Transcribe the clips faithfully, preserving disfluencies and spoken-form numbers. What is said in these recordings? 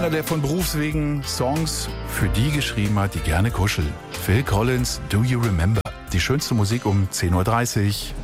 Einer, der von Berufswegen Songs für die geschrieben hat, die gerne kuscheln. Phil Collins, Do You Remember? Die schönste Musik um zehn Uhr dreißig.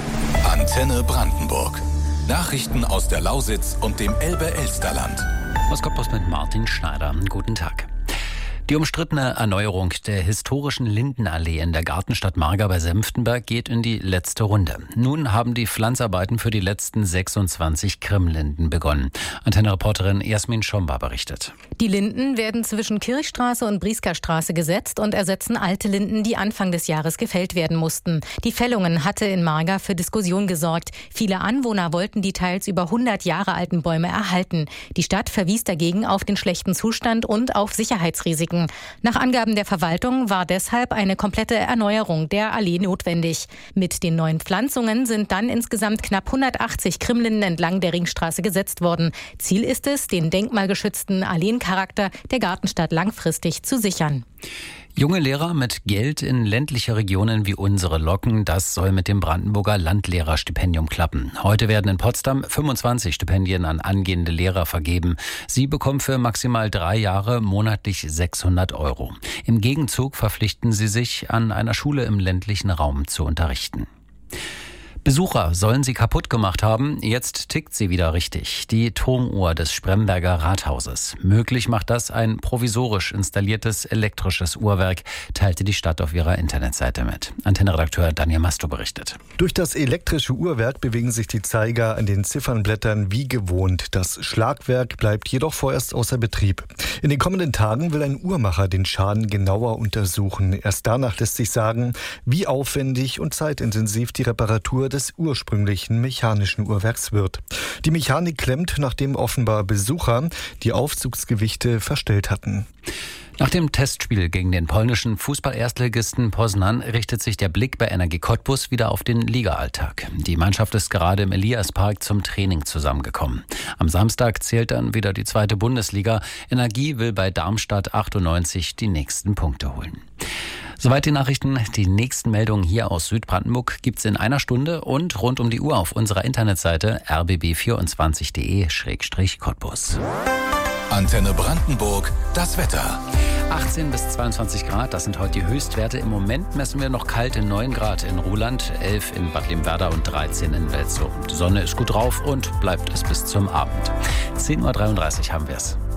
Antenne Brandenburg. Nachrichten aus der Lausitz und dem Elbe-Elsterland. Aus Cottbus mit Martin Schneider. Guten Tag. Die umstrittene Erneuerung der historischen Lindenallee in der Gartenstadt Marga bei Senftenberg geht in die letzte Runde. Nun haben die Pflanzarbeiten für die letzten sechsundzwanzig Krimlinden begonnen. Antenne-Reporterin Jasmin Schomba berichtet. Die Linden werden zwischen Kirchstraße und Brieskerstraße gesetzt und ersetzen alte Linden, die Anfang des Jahres gefällt werden mussten. Die Fällungen hatte in Marga für Diskussion gesorgt. Viele Anwohner wollten die teils über hundert Jahre alten Bäume erhalten. Die Stadt verwies dagegen auf den schlechten Zustand und auf Sicherheitsrisiken. Nach Angaben der Verwaltung war deshalb eine komplette Erneuerung der Allee notwendig. Mit den neuen Pflanzungen sind dann insgesamt knapp hundertachtzig Krimlinden entlang der Ringstraße gesetzt worden. Ziel ist es, den denkmalgeschützten Alleencharakter der Gartenstadt langfristig zu sichern. Junge Lehrer mit Geld in ländliche Regionen wie unsere locken, das soll mit dem Brandenburger Landlehrerstipendium klappen. Heute werden in Potsdam fünfundzwanzig Stipendien an angehende Lehrer vergeben. Sie bekommen für maximal drei Jahre monatlich sechshundert Euro. Im Gegenzug verpflichten sie sich, an einer Schule im ländlichen Raum zu unterrichten. Besucher sollen sie kaputt gemacht haben, jetzt tickt sie wieder richtig. Die Turmuhr des Spremberger Rathauses. Möglich macht das ein provisorisch installiertes elektrisches Uhrwerk, teilte die Stadt auf ihrer Internetseite mit. Antenne-Redakteur Daniel Masto berichtet. Durch das elektrische Uhrwerk bewegen sich die Zeiger an den Ziffernblättern wie gewohnt. Das Schlagwerk bleibt jedoch vorerst außer Betrieb. In den kommenden Tagen will ein Uhrmacher den Schaden genauer untersuchen. Erst danach lässt sich sagen, wie aufwendig und zeitintensiv die Reparatur des ursprünglichen mechanischen Uhrwerks wird. Die Mechanik klemmt, nachdem offenbar Besucher die Aufzugsgewichte verstellt hatten. Nach dem Testspiel gegen den polnischen Fußball-Erstligisten Poznan richtet sich der Blick bei Energie Cottbus wieder auf den Ligaalltag. Die Mannschaft ist gerade im Eliaspark zum Training zusammengekommen. Am Samstag zählt dann wieder die zweite Bundesliga. Energie will bei Darmstadt achtundneunzig die nächsten Punkte holen. Soweit die Nachrichten. Die nächsten Meldungen hier aus Südbrandenburg gibt's in einer Stunde und rund um die Uhr auf unserer Internetseite r b b vierundzwanzig punkt d e Cottbus. Antenne Brandenburg, das Wetter. achtzehn bis zweiundzwanzig Grad, das sind heute die Höchstwerte. Im Moment messen wir noch kalt in neun Grad in Ruhland, elf in Bad Limwerder und dreizehn in Welzow. Die Sonne ist gut drauf und bleibt es bis zum Abend. zehn Uhr dreiunddreißig haben wir es.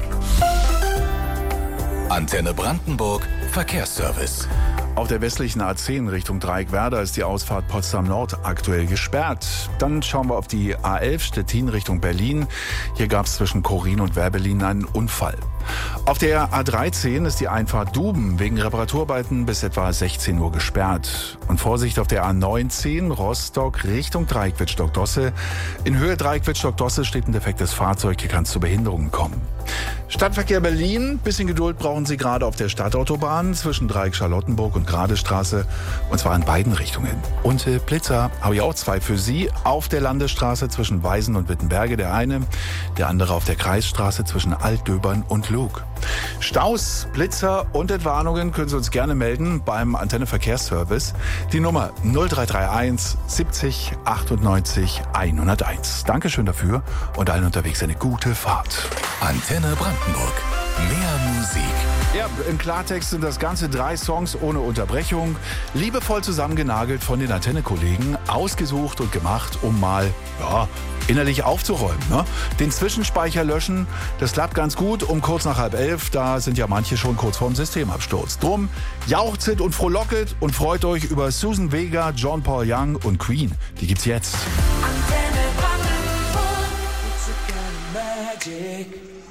Antenne Brandenburg, Verkehrsservice. Auf der westlichen A zehn Richtung Dreieckwerder ist die Ausfahrt Potsdam Nord aktuell gesperrt. Dann schauen wir auf die A elf Stettin Richtung Berlin. Hier gab es zwischen Korin und Werbelin einen Unfall. Auf der A dreizehn ist die Einfahrt Duben wegen Reparaturarbeiten bis etwa sechzehn Uhr gesperrt. Und Vorsicht auf der A neunzehn Rostock Richtung Dreieckwitz-Stockdosse. In Höhe Dreieckwitz-Stockdosse steht ein defektes Fahrzeug, hier kann es zu Behinderungen kommen. Stadtverkehr Berlin, bisschen Geduld brauchen Sie gerade auf der Stadtautobahn zwischen Dreieck Charlottenburg und Gradestraße, und zwar in beiden Richtungen. Und äh, Blitzer habe ich auch zwei für Sie. Auf der Landesstraße zwischen Weisen und Wittenberge der eine, der andere auf der Kreisstraße zwischen Altdöbern und Lug. Staus, Blitzer und Entwarnungen können Sie uns gerne melden beim Antenne Verkehrsservice. Die Nummer null drei drei eins siebzig achtundneunzig hunderteins. Dankeschön dafür und allen unterwegs eine gute Fahrt. Antenne Brandenburg. Mehr Musik. Ja, im Klartext sind das Ganze drei Songs ohne Unterbrechung, liebevoll zusammengenagelt von den Antenne-Kollegen, ausgesucht und gemacht, um mal, ja, innerlich aufzuräumen. Ne? Den Zwischenspeicher löschen, das klappt ganz gut um kurz nach halb elf, da sind ja manche schon kurz vorm Systemabsturz. Drum jauchzet und frohlocket und freut euch über Susan Vega, John Paul Young und Queen. Die gibt's jetzt. Antenne Brandenburg, it's a kind of magic.